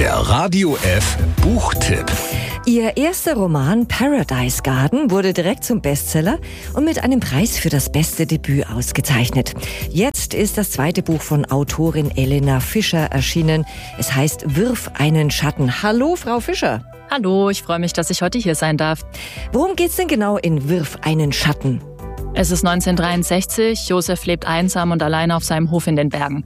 Der Radio F Buchtipp. Ihr erster Roman Paradise Garden wurde direkt zum Bestseller und mit einem Preis für das beste Debüt ausgezeichnet. Jetzt ist das zweite Buch von Autorin Elena Fischer erschienen. Es heißt Wirf einen Schatten. Hallo, Frau Fischer. Hallo, ich freue mich, dass ich heute hier sein darf. Worum geht's denn genau in Wirf einen Schatten? Es ist 1963, Josef lebt einsam und alleine auf seinem Hof in den Bergen.